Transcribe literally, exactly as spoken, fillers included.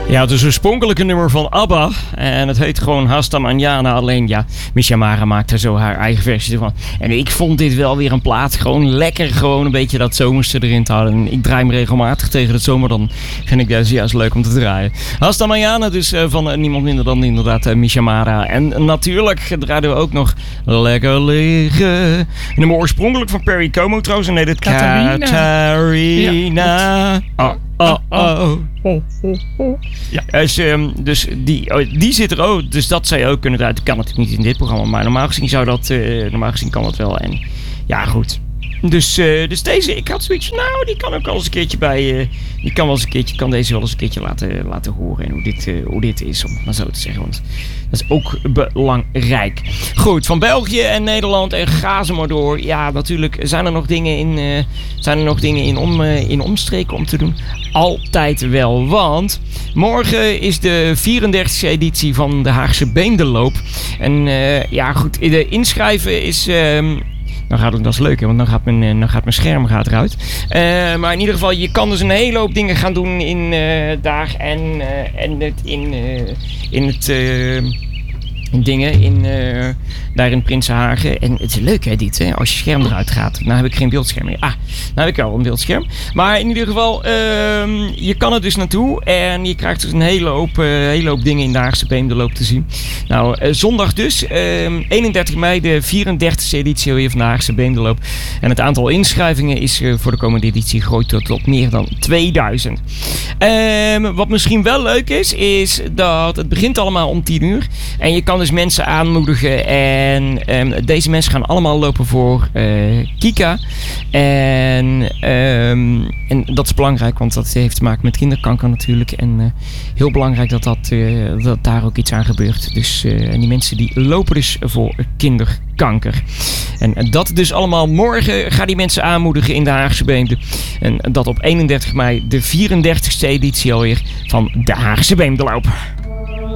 Ja, het is een oorspronkelijke nummer van ABBA. En het heet gewoon Hasta Mañana. Alleen ja, Misha Mara maakte zo haar eigen versie ervan. En ik vond dit wel weer een plaat. Gewoon lekker, gewoon een beetje dat zomerse erin te houden. En ik draai me regelmatig tegen de zomer. Dan vind ik dat juist leuk om te draaien. Hasta Mañana dus uh, van uh, niemand minder dan inderdaad uh, Misha Mara. En uh, natuurlijk draaiden we ook nog Lekker Liggen. Een nummer oorspronkelijk van Perry Como trouwens. En nee, dit Catharina. Catharina. Ja, oh, oh, oh. Oh, oh, oh. Ja. Dus, um, dus die, oh, die zit er ook. Dus dat zou je ook kunnen draaien. Dat kan natuurlijk niet in dit programma. Maar normaal gezien zou dat... Uh, normaal gezien kan dat wel. En ja, goed. Dus, uh, dus deze, ik had zoiets van, nou, die kan ook wel eens een keertje bij... Uh, die kan wel eens een keertje, kan deze wel eens een keertje laten, laten horen. En hoe dit, uh, hoe dit is, om het maar zo te zeggen. Want dat is ook belangrijk. Goed, van België en Nederland en ga ze maar door. Ja, natuurlijk zijn er nog dingen in, uh, zijn er nog dingen in, om, uh, in omstreken om te doen. Altijd wel, want morgen is de vierendertigste editie van de Haagse Beenderloop. En uh, ja, goed, de inschrijven is... Uh, Nou gaat het, dat is leuk, hè, want dan gaat mijn, dan gaat mijn scherm gaat eruit. Uh, maar in ieder geval, je kan dus een hele hoop dingen gaan doen in uh, daar en, uh, en het in, uh, in het... Uh, dingen in, uh, daar in Prinsenhagen. En het is leuk hè dit, hè? Als je scherm eruit gaat. Nou heb ik geen beeldscherm meer. Ah, nou heb ik wel een beeldscherm. Maar in ieder geval, uh, je kan er dus naartoe. En je krijgt dus een hele hoop, uh, hele hoop dingen in de Haagse Beenderloop te zien. Nou, uh, zondag dus. Uh, eenendertig mei, de vierendertigste editie weer van de Haagse Beenderloop. En het aantal inschrijvingen is uh, voor de komende editie groeit tot, tot meer dan tweeduizend. Uh, wat misschien wel leuk is, is dat het begint allemaal om tien uur. En je kan dus mensen aanmoedigen en um, deze mensen gaan allemaal lopen voor uh, Kika en, um, en dat is belangrijk, want dat heeft te maken met kinderkanker natuurlijk en uh, heel belangrijk dat, dat, uh, dat daar ook iets aan gebeurt. Dus uh, en die mensen die lopen dus voor kinderkanker. En, en dat dus allemaal morgen. Ga die mensen aanmoedigen in de Haagse Beemde. En dat op eenendertig mei de vierendertigste editie alweer van de Haagse Beemdeloop.